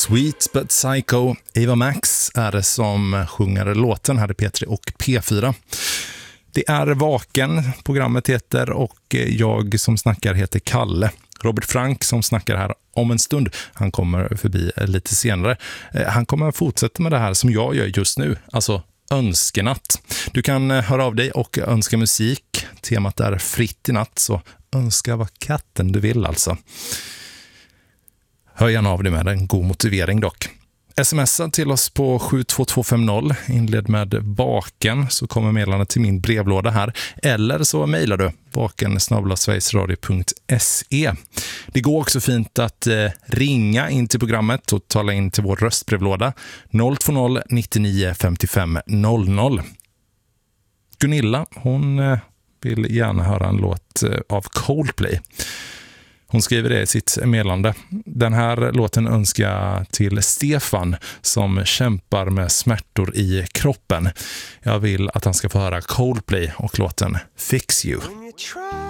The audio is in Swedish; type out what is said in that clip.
Sweet but Psycho, Eva Max är det som sjunger låten här i P3 och P4. Det är Vaken, programmet heter, och jag som snackar heter Kalle. Robert Frank som snackar här om en stund, han kommer förbi lite senare. Han kommer fortsätta med det här som jag gör just nu, alltså önskenatt. Du kan höra av dig och önska musik. Temat är fritt i natt, så önska vad katten du vill alltså. Hör gärna av dig med en god motivering dock. Smsa till oss på 72250, inled med Vaken, så kommer meddelandet till min brevlåda här. Eller så mejlar du vaken@sverigesradio.se. Det går också fint att ringa in till programmet och tala in till vår röstbrevlåda 020 99 55 00. Gunilla, hon vill gärna höra en låt av Coldplay. Hon skriver det i sitt meddelande. Den här låten önskar jag till Stefan som kämpar med smärtor i kroppen. Jag vill att han ska få höra Coldplay och låten Fix You.